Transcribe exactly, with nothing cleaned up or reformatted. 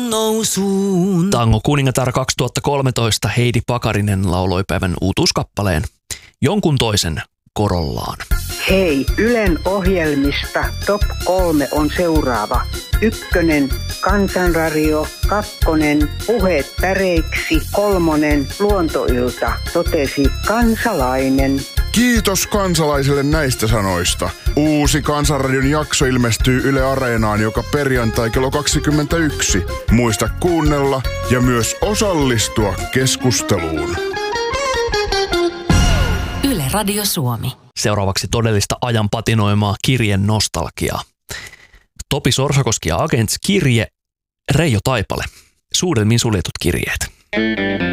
nousuun. Tango kuningatar kaksituhattakolmetoista Heidi Pakarinen lauloi päivän uutuuskappaleen Jonkun toisen korollaan. Hei, Ylen ohjelmista top kolme on seuraava. Ykkönen, Kansanradio, kakkonen, Puheet päreiksi, kolmonen, Luontoilta, totesi kansalainen. Kiitos kansalaisille näistä sanoista. Uusi Kansanradion jakso ilmestyy Yle Areenaan joka perjantai kello kaksikymmentäyksi. Muista kuunnella ja myös osallistua keskusteluun. Yle Radio Suomi. Seuraavaksi todellista ajan patinoimaa kirjen nostalgiaa. Topi Sorsakoski ja Agents kirje, Reijo Taipale. Suudelmiin suljetut kirjeet.